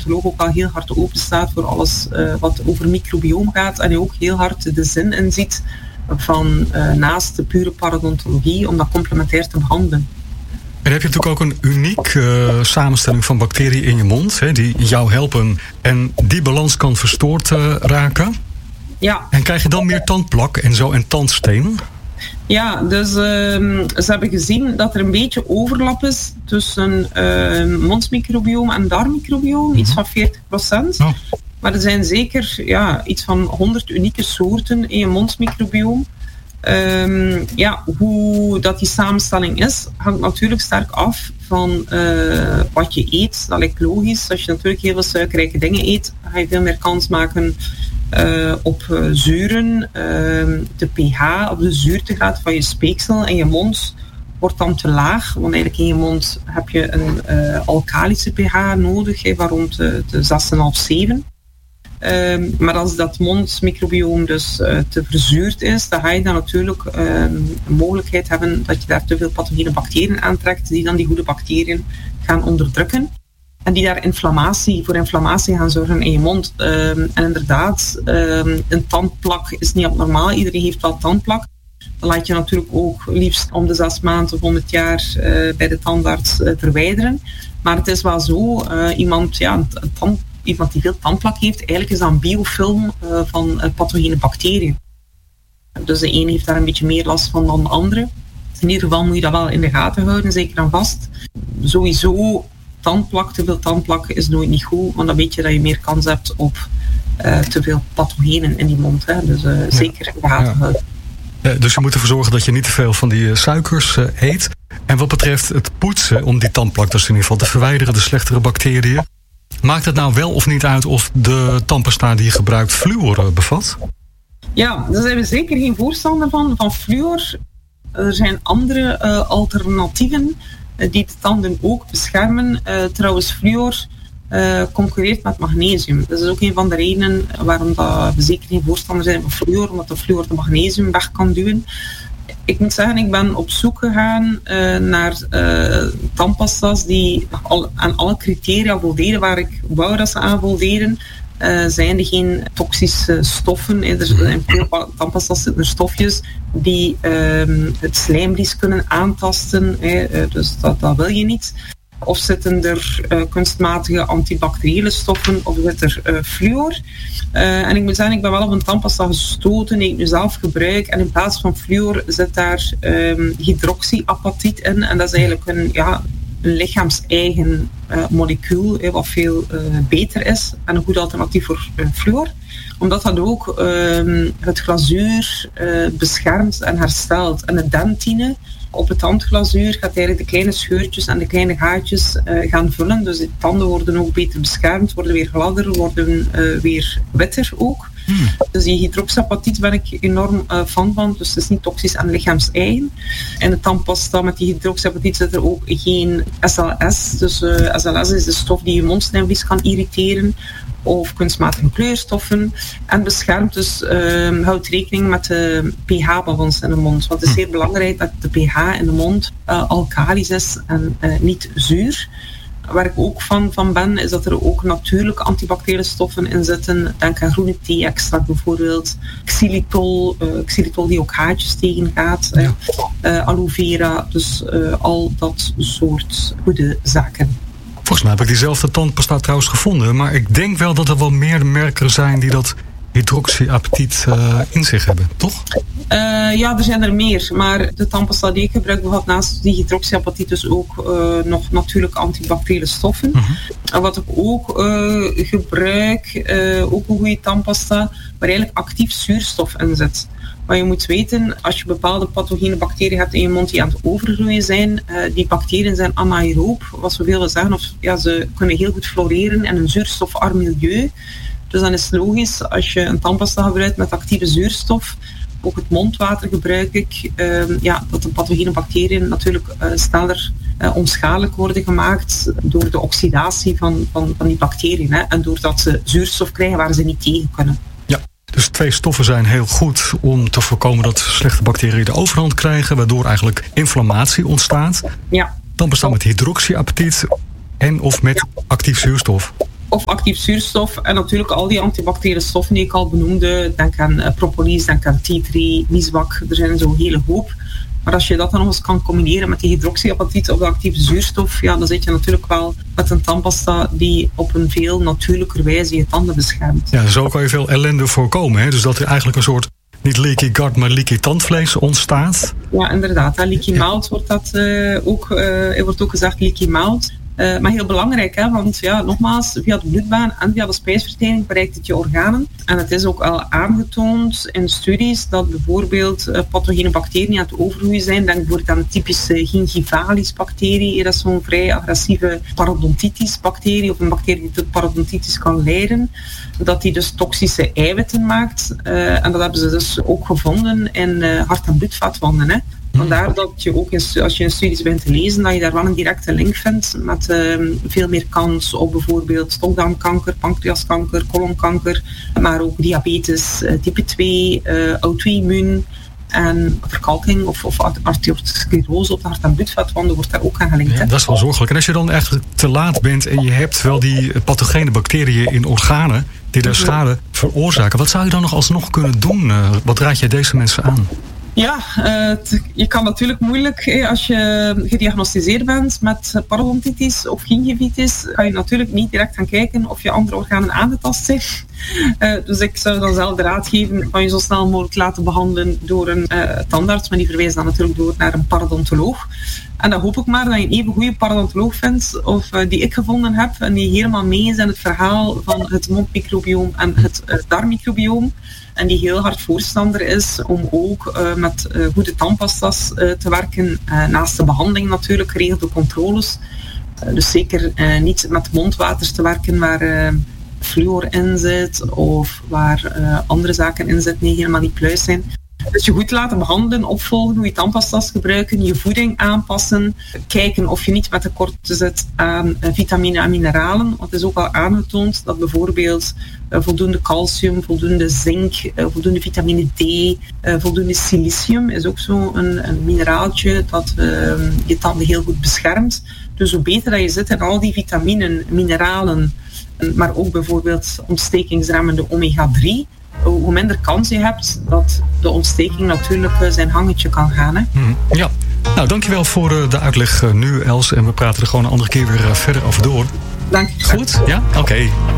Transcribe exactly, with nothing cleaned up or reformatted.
dermatoloog ook al heel hard open staat voor alles uh, wat over microbioom gaat. En je ook heel hard de zin inziet van uh, naast de pure parodontologie om dat complementair te behandelen. En heb je natuurlijk ook een unieke uh, samenstelling van bacteriën in je mond, hè, die jou helpen en die balans kan verstoord uh, raken. Ja. En krijg je dan meer tandplak en zo en tandsteen? Ja, dus uh, ze hebben gezien dat er een beetje overlap is tussen uh, mondsmicrobioom en darmmicrobioom, mm-hmm. iets van veertig procent. Oh. Maar er zijn zeker ja, iets van honderd unieke soorten in je mondsmicrobioom. Um, ja, hoe dat die samenstelling is, hangt natuurlijk sterk af van uh, wat je eet. Dat lijkt logisch. Als je natuurlijk heel veel suikerrijke dingen eet, ga je veel meer kans maken uh, op uh, zuren. Uh, de pH, of de zuurtegraad van je speeksel en je mond wordt dan te laag. Want eigenlijk in je mond heb je een uh, alkalische pH nodig, he, van rond de, de zes komma vijf, zeven. Um, maar als dat mondmicrobioom dus uh, te verzuurd is, dan ga je dan natuurlijk um, een mogelijkheid hebben dat je daar te veel pathogene bacteriën aantrekt, die dan die goede bacteriën gaan onderdrukken. En die daar inflammatie, voor inflammatie gaan zorgen in je mond. Um, en inderdaad, um, een tandplak is niet abnormaal. Iedereen heeft wel tandplak. Dan laat je natuurlijk ook liefst om de zes maanden of om het jaar uh, bij de tandarts uh, verwijderen. Maar het is wel zo, uh, iemand, ja, een, een tand Iemand die veel tandplak heeft, eigenlijk is dat een biofilm uh, van uh, pathogene bacteriën. Dus de een heeft daar een beetje meer last van dan de andere. Dus in ieder geval moet je dat wel in de gaten houden, zeker en vast. Sowieso, tandplak, te veel tandplak is nooit niet goed, want dan weet je dat je meer kans hebt op uh, te veel pathogenen in die mond. Hè. Dus uh, ja. zeker in de gaten ja. houden. Ja, dus je moet ervoor zorgen dat je niet te veel van die uh, suikers uh, eet. En wat betreft het poetsen om die tandplak dus in ieder geval te verwijderen, de slechtere bacteriën. Maakt het nou wel of niet uit of de tandpasta die je gebruikt fluor bevat? Ja, daar zijn we zeker geen voorstander van, van fluor. Er zijn andere uh, alternatieven uh, die de tanden ook beschermen. Uh, trouwens, fluor uh, concurreert met magnesium. Dat is ook een van de redenen waarom dat we zeker geen voorstander zijn van fluor, omdat de fluor de magnesium weg kan duwen. Ik moet zeggen, ik ben op zoek gegaan uh, naar uh, tandpasta's die al, aan alle criteria voldeden waar ik wou dat ze aan voldeden. Uh, zijn er geen toxische stoffen. Er zijn veel tandpasta's zitten er stofjes die uh, het slijmvlies kunnen aantasten. Uh, dus dat, dat wil je niet. Of zitten er uh, kunstmatige antibacteriële stoffen of zit er uh, fluor. Uh, en ik moet zeggen, ik ben wel op een tandpasta gestoten die ik nu zelf gebruik. En in plaats van fluor zit daar um, hydroxyapatiet in. En dat is eigenlijk een, ja, een lichaams-eigen uh, molecuul, eh, wat veel uh, beter is. En een goed alternatief voor uh, fluor. Omdat dat ook um, het glazuur uh, beschermt en herstelt. En de dentine op het tandglazuur gaat eigenlijk de kleine scheurtjes en de kleine gaatjes uh, gaan vullen. Dus de tanden worden ook beter beschermd, worden weer gladder, worden uh, weer witter ook. Hmm. Dus die hydroxyapatiet ben ik enorm uh, fan van. Dus het is niet toxisch en lichaams-eigen. In de tandpasta met die hydroxyapatiet zit er ook geen S L S. Dus uh, S L S is de stof die je mondslijmvlies kan irriteren. Of kunstmatige kleurstoffen. En beschermt dus, uh, houdt rekening met de pH-balans in de mond. Want het is zeer belangrijk dat de pH in de mond uh, alkalisch is en uh, niet zuur. Waar ik ook van, van ben, is dat er ook natuurlijke antibacteriële stoffen in zitten. Denk aan groene thee-extract bijvoorbeeld. Xylitol, uh, xylitol die ook haartjes tegengaat. Ja. Uh, aloe vera, dus uh, al dat soort goede zaken. Volgens mij heb ik diezelfde tandpasta trouwens gevonden. Maar ik denk wel dat er wel meer merken zijn die dat hydroxyapatiet uh, in zich hebben, toch? Uh, ja, er zijn er meer. Maar de tandpasta die ik gebruik bevat naast die hydroxyapatiet dus ook uh, nog natuurlijke antibacteriële stoffen. Uh-huh. En wat ik ook uh, gebruik, uh, ook een goede tandpasta, waar eigenlijk actief zuurstof in zit. Maar je moet weten, als je bepaalde pathogene bacteriën hebt in je mond die aan het overgroeien zijn, uh, die bacteriën zijn anaeroob, wat zoveel wil zeggen, of ja, ze kunnen heel goed floreren in een zuurstofarm milieu. Dus dan is het logisch, als je een tandpasta gebruikt met actieve zuurstof, ook het mondwater gebruik ik, uh, ja, dat de pathogene bacteriën natuurlijk uh, sneller uh, onschadelijk worden gemaakt door de oxidatie van, van, van die bacteriën. Hè, en doordat ze zuurstof krijgen waar ze niet tegen kunnen. Dus twee stoffen zijn heel goed om te voorkomen dat slechte bacteriën de overhand krijgen, waardoor eigenlijk inflammatie ontstaat. Ja. Dan bestaat met hydroxyapatiet en of met actief zuurstof. of actief zuurstof. En natuurlijk al die antibacteriële stoffen die ik al benoemde. Denk aan uh, propolis, denk aan tea tree, miswak. Er zijn zo'n hele hoop. Maar als je dat dan nog eens kan combineren met die hydroxyapatite of de actieve zuurstof, ja, dan zit je natuurlijk wel met een tandpasta die op een veel natuurlijker wijze je tanden beschermt. Ja, zo kan je veel ellende voorkomen. Hè? Dus dat er eigenlijk een soort, niet leaky gut, maar leaky tandvlees ontstaat. Ja, inderdaad. Hè. Leaky mouth wordt dat uh, ook, uh, er wordt ook gezegd leaky mouth. Uh, maar heel belangrijk, hè, want ja, nogmaals, via de bloedbaan en via de spijsvertering bereikt het je organen. En het is ook al aangetoond in studies dat bijvoorbeeld uh, pathogene bacteriën aan het overgroeien zijn. Denk bijvoorbeeld aan de typische gingivalis bacterie. Dat is zo'n vrij agressieve parodontitis bacterie of een bacterie die tot parodontitis kan leiden. Dat die dus toxische eiwitten maakt. Uh, en dat hebben ze dus ook gevonden in uh, hart- en bloedvatwanden, hè. Vandaar dat je ook, in, als je in studies bent te lezen, dat je daar wel een directe link vindt met uh, veel meer kans op bijvoorbeeld stokdarmkanker, pancreaskanker, kolonkanker, maar ook diabetes uh, type twee, uh, auto-immuun en verkalking of, of arteriosclerose op de hart- en bloedvatwanden wordt daar ook aan gelinkt. Ja, dat is wel zorgelijk. En als je dan echt te laat bent en je hebt wel die pathogene bacteriën in organen die daar schade veroorzaken, wat zou je dan nog alsnog kunnen doen? Uh, wat raad jij deze mensen aan? Ja, uh, t- je kan natuurlijk moeilijk, hè, als je gediagnosticeerd bent met parodontitis of gingivitis, ga je natuurlijk niet direct gaan kijken of je andere organen aangetast zijn. Uh, dus ik zou dan zelf de raad geven van je zo snel mogelijk laten behandelen door een uh, tandarts, maar die verwijst dan natuurlijk door naar een parodontoloog. En dan hoop ik maar dat je een even goede parodontoloog vindt, of uh, die ik gevonden heb, en die helemaal mee is in het verhaal van het mondmicrobioom en het uh, darmmicrobioom. En die heel hard voorstander is om ook uh, met uh, goede tandpasta's uh, te werken, uh, naast de behandeling natuurlijk, geregelde controles. Uh, dus zeker uh, niet met mondwater te werken waar uh, fluor in zit of waar uh, andere zaken in zitten die helemaal niet pluis zijn. Dus je goed laten behandelen, opvolgen, hoe je tandpasta's gebruiken, je voeding aanpassen, kijken of je niet met tekort zit aan uh, vitamine en mineralen. Want het is ook al aangetoond dat bijvoorbeeld uh, voldoende calcium, voldoende zink, uh, voldoende vitamine D, uh, voldoende silicium is ook zo'n een, een mineraaltje dat uh, je tanden heel goed beschermt. Dus hoe beter dat je zit in al die vitaminen, mineralen, maar ook bijvoorbeeld ontstekingsremmende omega drie, hoe minder kans je hebt dat de ontsteking natuurlijk zijn hangetje kan gaan. Hè? Hmm. Ja, nou dankjewel voor de uitleg nu, Els. En we praten er gewoon een andere keer weer verder over door. Dank je. Goed? Ja? Oké. Okay.